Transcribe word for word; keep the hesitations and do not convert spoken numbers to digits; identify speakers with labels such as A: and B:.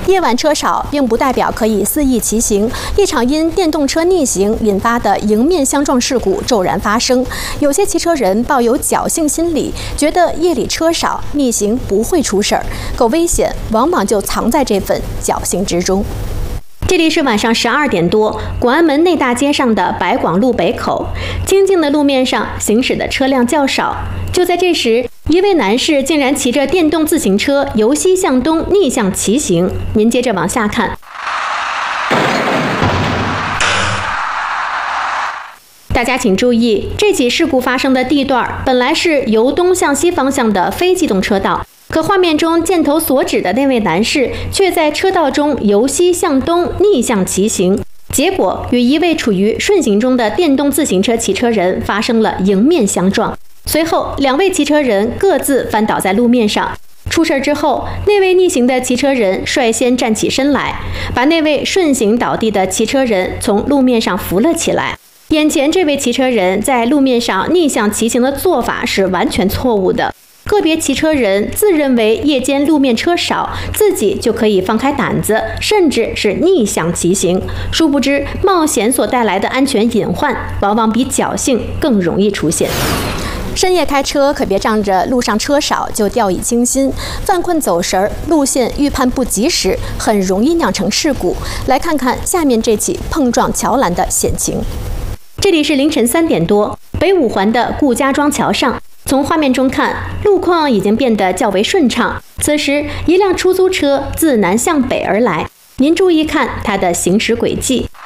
A: 夜晚车少，并不代表可以肆意骑行。一场因电动车逆行引发的迎面相撞事故骤然发生。有些骑车人抱有侥幸心理，觉得夜里车少，逆行不会出事儿。可危险往往就藏在这份侥幸之中。 这里是晚上十二点多，广安门内大街上的白广路北口，清静的路面上行驶的车辆较少。就在这时，一位男士竟然骑着电动自行车由西向东逆向骑行。您接着往下看。 大家请注意，这起事故发生的地段本来是由东向西方向的非机动车道。 可画面中箭头所指的那位男士，却在车道中由西向东逆向骑行，结果与一位处于顺行中的电动自行车骑车人发生了迎面相撞。随后，两位骑车人各自翻倒在路面上。出事之后，那位逆行的骑车人率先站起身来，把那位顺行倒地的骑车人从路面上扶了起来。 眼前这位骑车人在路面上逆向骑行的做法是完全错误的。 个别骑车人自认为夜间路面车少，自己就可以放开胆子，甚至是逆向骑行。殊不知，冒险所带来的安全隐患，往往比侥幸更容易出现。深夜开车可别仗着路上车少就掉以轻心，犯困走神、路线预判不及时，很容易酿成事故。来看看下面这起碰撞桥栏的险情。这里是凌晨三点多，北五环的顾家庄桥上。 从画面中看，路况已经变得较为顺畅。此时，一辆出租车自南向北而来。您注意看它的行驶轨迹，